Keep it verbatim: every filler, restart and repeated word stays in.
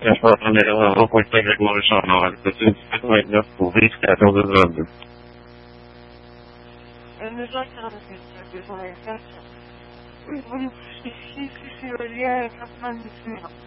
Ja, van de ook ooit tegen de samen. Dat is het dat voor iets gaat over de randen. En nu zat je aan het zeggen, van je gast. Ik wil je precies zien, ik heb mijn